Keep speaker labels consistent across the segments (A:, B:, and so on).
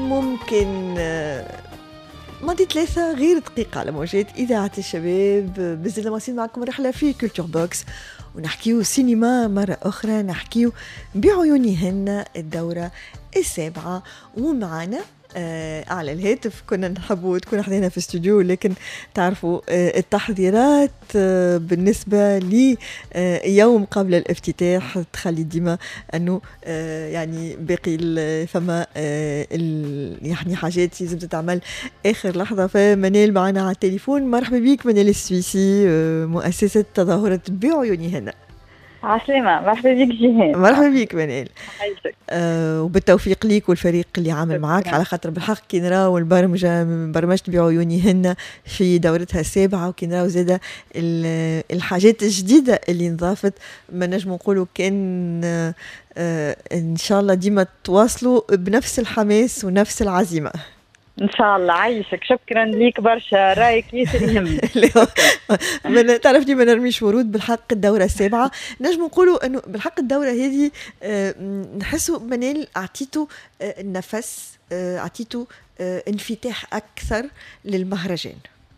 A: ممكن ماضي 3 غير دقيقة على موجات إذاعة الشباب. بزلنا مواصلين معكم رحلة في كولتور بوكس ونحكيو سينما مرة أخرى، نحكيو بعيونهن الدورة السابعة. ومعنا على الهاتف كنا نحبوا تكون حدينا في استوديو، لكن تعرفوا التحضيرات بالنسبة لي يوم قبل الافتتاح تخلي ديما أنه يعني باقي فما يعني حاجات لازم تتعمل آخر لحظة. فمنال معنا على التليفون. مرحبا بك منال السويسي، مؤسسة تظاهرة بعيونهن.
B: عسلامة، مرحبا بك جيهان.
A: مرحبا بك منال. وبالتوفيق ليك والفريق اللي عامل معاك، على خاطر بالحق كي نراو برمجة بعيونهن في دورتها السابعة، وكي نراو زادة الحاجات الجديدة اللي نضافت، ما نجم نقولوا كان إن شاء الله ديما تواصلوا بنفس الحماس ونفس العزيمة.
B: ان شاء الله. عايشك، شكرا ليك برشا، رايك ياسر يهمني.
A: تعرفني ما نرميش ورود. بالحق الدوره السابعه نجم نقولوا انه بالحق الدوره هذه نحسوا منال اعطيتوا النفس، اعطيتوا انفتاح اكثر للمهرجان.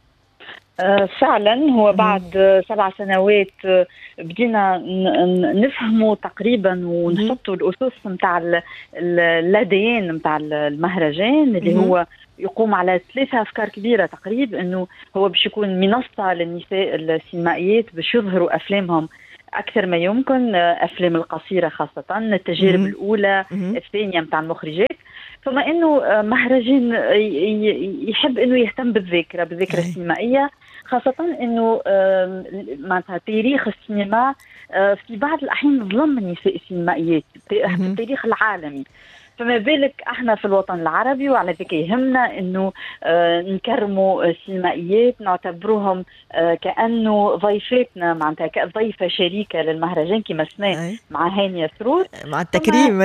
B: فعلا هو بعد 7 سنوات بدينا نفهموا تقريبا ونحطوا الاسس نتاع اللاديان نتاع المهرجان اللي هو يقوم على 3 أفكار كبيرة تقريبا. أنه هو باش يكون منصة للنساء السينمائيات باش يظهروا أفلامهم أكثر ما يمكن، أفلام القصيرة خاصة، التجارب الأولى الثانية متاع المخرجات. ثم أنه مهرجان يحب أنه يهتم بالذاكرة السينمائية، خاصة أنه معناتها تاريخ السينما في بعض الأحيان ظلم النساء السينمائيات في التاريخ العالمي، فما بالك احنا في الوطن العربي. وعلى ذلك يهمنا انه نكرموا السينمائيات، نعتبروهم كانه ضيفتنا، معناتها كضيفه شريكه للمهرجان كما سمعنا مع هانية سرور،
A: مع التكريم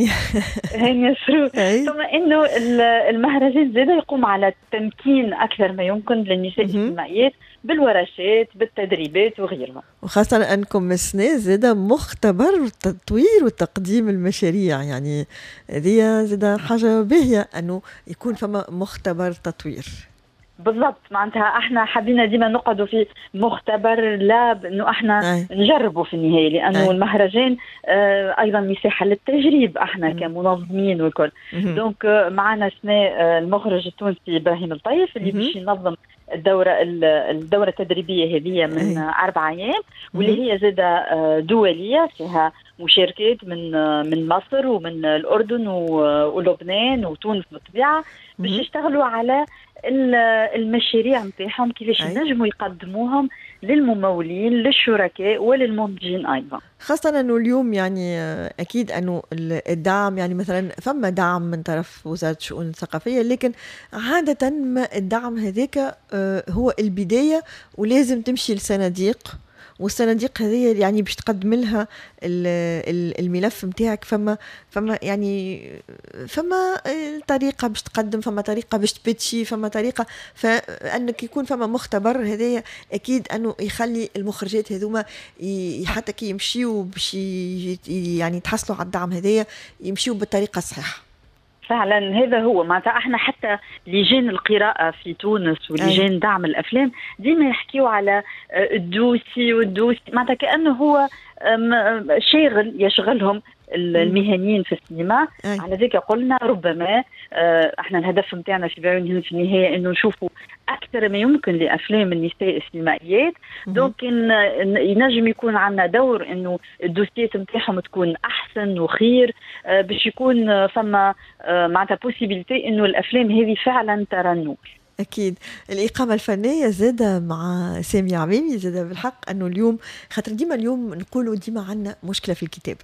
B: هانية سرور. ثم انه المهرجان زاد يقوم على تمكين اكثر ما يمكن للنساء السينمائيات بالورشات بالتدريبات وغيرها،
A: وخاصة أنكم السنة زاد مختبر تطوير وتقديم المشاريع. يعني هذه زاد حاجة باهية أنه يكون فما مختبر تطوير.
B: بالضبط، معناتها احنا حبينا ديما نقعدوا في مختبر لاب، انه احنا نجربوا في النهايه، لانه المهرجان ايضا مساحه للتجريب احنا كمنظمين والكل. دونك معنا سناء المخرج التونسي ابراهيم الطيف اللي باش ينظم الدوره التدريبيه هذه من 4 أيام، واللي هي زاده دوليه فيها مشاركات من مصر ومن الاردن ولبنان وتونس بالطبيعه، باش يشتغلوا على المشاريع نتاعهم كيفاش ينجموا يقدموهم للممولين للشركاء وللمنتجين ايضا.
A: خاصة انه اليوم يعني اكيد انه الدعم، يعني مثلا فما دعم من طرف وزارة الشؤون الثقافية، لكن عادة ما الدعم هذاك هو البداية، ولازم تمشي لصناديق، والصناديق هذه يعني باش تقدم لها الملف نتاعك. فما يعني فما طريقه باش تقدم، فما طريقه باش تبتشي، فما طريقه، فانك يكون فما مختبر هذايا اكيد انه يخلي المخرجات هذوما حتى كي يمشيوا باش يعني تحصلوا على الدعم هذايا يمشيوا بالطريقه الصحيحه.
B: فعلا هذا هو معناتها احنا حتى لجان القراءة في تونس ولجان دعم الأفلام ديما يحكيوا على الدوسي معناتها كأنه هو شاغل يشغلهم المهنيين في السينما. على ذلك قلنا ربما احنا الهدف متاعنا في بعيونهن في النهاية انه نشوفوا اكثر ما يمكن لافلام النساء السينمائيات. دونك ينجم يكون عندنا دور انه الدوسيات نتاعهم تكون احسن وخير، باش يكون فما معناتها بوسيبيليتي انه الافلام هذه فعلا ترى النور.
A: أكيد. الإقامة الفنية زادة مع سامي عميمي زادة بالحق، أنه اليوم خاطر ديما اليوم نقولوا ديما عنا مشكلة في الكتاب،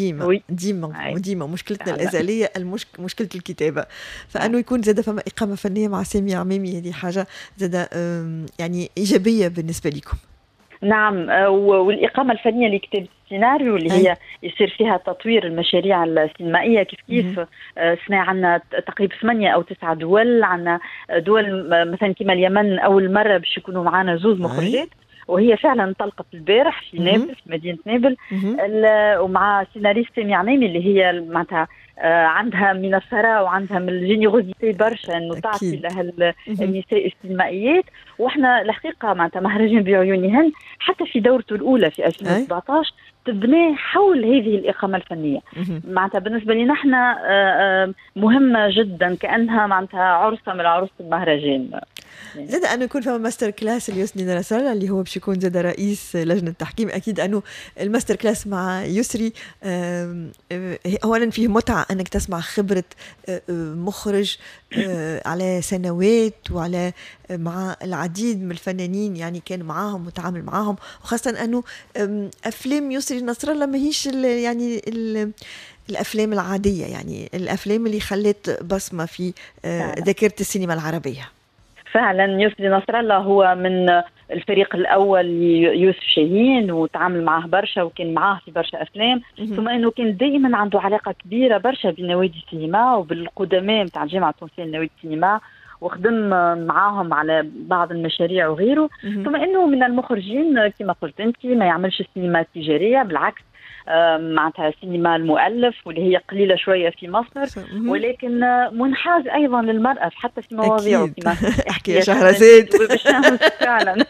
A: ديما مشكلتنا الأزلية مشكلة الكتابة، فأنه يكون زادة فما إقامة فنية مع سامي عميمي، هذه حاجة زادة يعني إيجابية بالنسبة لكم.
B: نعم، والإقامة الفنية لكتابة السيناريو اللي هي يصير فيها تطوير المشاريع السينمائية كيف سنة عنا تقريبا 8 أو 9 دول. عنا دول مثلا كما اليمن أول مرة باش يكونوا معنا 2 مخرجات، وهي فعلا انطلقت البارح في نابل، في مدينة نابل، ومع سيناريست سامي عميمي اللي هي معناتها عندها من الثراء وعندها من الجينيروزيتي برشا انه تعطي لها النساء السينمائيات. واحنا الحقيقه معناتها مهرجان بعيونهن حتى في دورته الاولى في 2017 تبني حول هذه الإقامة الفنية. معناتها بالنسبة لنا احنا مهمة جدا، كأنها معناتها عرسة من عروس المهرجان.
A: زاد أنه يكون فيها ماستر كلاس ليسري نصر الله اللي هو باش يكون زاد رئيس لجنة التحكيم. أكيد أنه الماستر كلاس مع يسري أولا فيه متعة أنك تسمع خبرة مخرج على سنوات وعلى مع العديد من الفنانين يعني كان معاهم وتعامل معاهم، وخاصة أنه أفلام يسري نصر الله ما هيش يعني الأفلام العادية، يعني الأفلام اللي خلت بصمة في ذاكرة السينما العربية.
B: فعلا يسري نصر الله هو من الفريق الأول يوسف شاهين وتعامل معه برشا وكان معاه في برشا أفلام، ثم أنه كان دائما عنده علاقة كبيرة برشا بنوادي السينما وبالقدماء متاع الجامعة التونسية لنوادي السينما، وخدم معاهم على بعض المشاريع وغيره. ثم أنه من المخرجين كما قلت أنت ما يعملش السينما التجارية، بالعكس معناتها سينما المؤلف واللي هي قليلة شوية في مصر، ولكن منحاز أيضا للمرأة حتى في مواضيع كما
A: احكي يا شهرزاد
B: فعلا.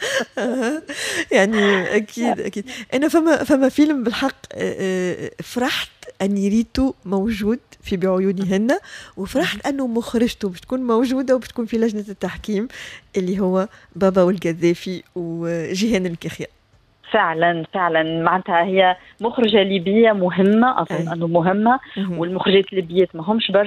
A: يعني أكيد أنا فما فيلم بالحق فرحت أني ريتو موجود في بعيونهن، وفرحت أنه مخرجته بتكون موجودة وبتكون في لجنة التحكيم، اللي هو بابا والقذافي وجيهان الكخيا.
B: فعلا معناتها هي مخرجة ليبية مهمة، أظن أنه مهمة، والمخرجات الليبيات ما همش برشا